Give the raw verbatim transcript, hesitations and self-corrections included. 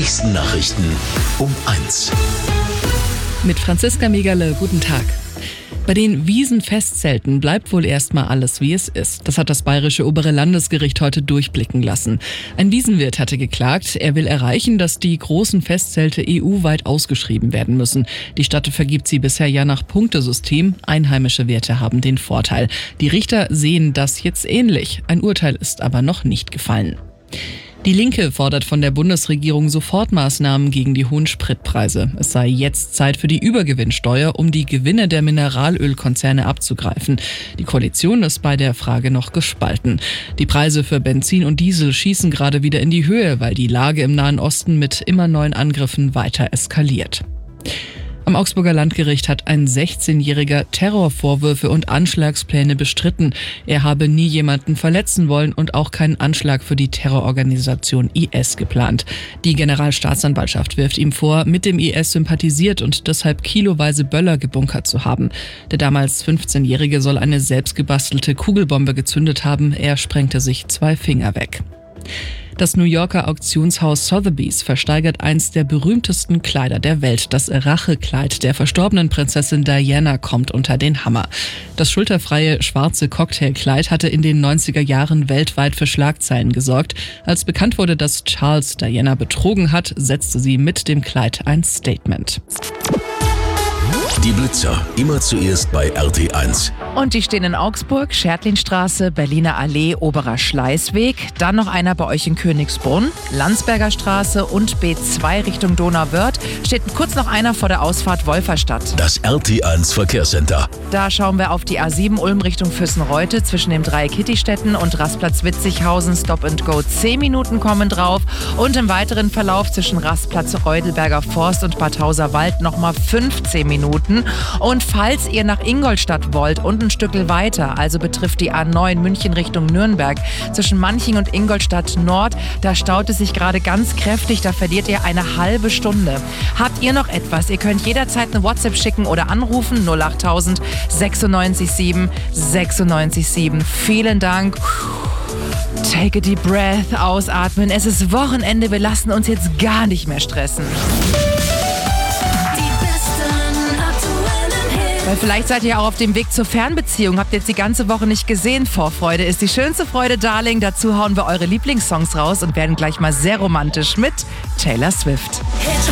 wichtigsten Nachrichten um eins. Mit Franziska Megerle, guten Tag. Bei den Wiesenfestzelten bleibt wohl erstmal alles, wie es ist. Das hat das Bayerische Obere Landesgericht heute durchblicken lassen. Ein Wiesenwirt hatte geklagt, er will erreichen, dass die großen Festzelte E U-weit ausgeschrieben werden müssen. Die Stadt vergibt sie bisher ja nach Punktesystem. Einheimische Wirte haben den Vorteil. Die Richter sehen das jetzt ähnlich. Ein Urteil ist aber noch nicht gefallen. Die Linke fordert von der Bundesregierung Sofortmaßnahmen gegen die hohen Spritpreise. Es sei jetzt Zeit für die Übergewinnsteuer, um die Gewinne der Mineralölkonzerne abzugreifen. Die Koalition ist bei der Frage noch gespalten. Die Preise für Benzin und Diesel schießen gerade wieder in die Höhe, weil die Lage im Nahen Osten mit immer neuen Angriffen weiter eskaliert. Am Augsburger Landgericht hat ein sechzehnjähriger Terrorvorwürfe und Anschlagspläne bestritten. Er habe nie jemanden verletzen wollen und auch keinen Anschlag für die Terrororganisation I S geplant. Die Generalstaatsanwaltschaft wirft ihm vor, mit dem I S sympathisiert und deshalb kiloweise Böller gebunkert zu haben. Der damals fünfzehnjährige soll eine selbstgebastelte Kugelbombe gezündet haben. Er sprengte sich zwei Finger weg. Das New Yorker Auktionshaus Sotheby's versteigert eins der berühmtesten Kleider der Welt. Das Rachekleid der verstorbenen Prinzessin Diana kommt unter den Hammer. Das schulterfreie schwarze Cocktailkleid hatte in den neunziger Jahren weltweit für Schlagzeilen gesorgt. Als bekannt wurde, dass Charles Diana betrogen hat, setzte sie mit dem Kleid ein Statement. Die Blitzer, immer zuerst bei R T eins. Und die stehen in Augsburg, Schertlinstraße, Berliner Allee, Oberer Schleißweg. Dann noch einer bei euch in Königsbrunn, Landsberger Straße und B zwei Richtung Donauwörth. Steht kurz noch einer vor der Ausfahrt Wolferstadt. Das R T eins Verkehrscenter. Da schauen wir auf die A sieben Ulm Richtung Füssenreute zwischen dem Dreieck Kittistetten und Rastplatz Witzighausen. Stop and Go zehn Minuten kommen drauf. Und im weiteren Verlauf zwischen Rastplatz Reudelberger Forst und Bad Hauser Wald nochmal fünfzehn Minuten. Und falls ihr nach Ingolstadt wollt und ein Stückel weiter, also betrifft die A neun München Richtung Nürnberg, zwischen Manching und Ingolstadt Nord, da staut es sich gerade ganz kräftig, da verliert ihr eine halbe Stunde. Habt ihr noch etwas? Ihr könnt jederzeit eine WhatsApp schicken oder anrufen null achttausend sechsundneunzig sieben sechsundneunzig sieben. Vielen Dank. Take a deep breath, ausatmen. Es ist Wochenende, wir lassen uns jetzt gar nicht mehr stressen. Weil vielleicht seid ihr auch auf dem Weg zur Fernbeziehung, habt jetzt die ganze Woche nicht gesehen. Vorfreude ist die schönste Freude, Darling. Dazu hauen wir eure Lieblingssongs raus und werden gleich mal sehr romantisch mit Taylor Swift.